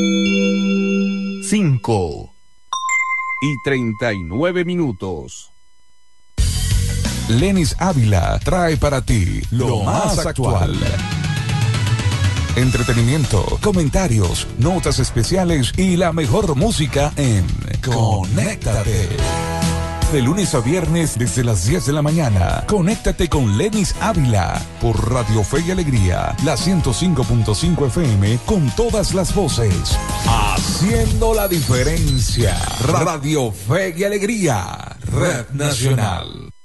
5:39. Lenis Ávila trae para ti lo más actual. Entretenimiento, comentarios, notas especiales y la mejor música en Conéctate. De lunes a viernes desde las 10 de la mañana. Conéctate con Lenis Ávila por Radio Fe y Alegría, la 105.5 FM con todas las voces. Haciendo la diferencia. Radio Fe y Alegría, Red Nacional.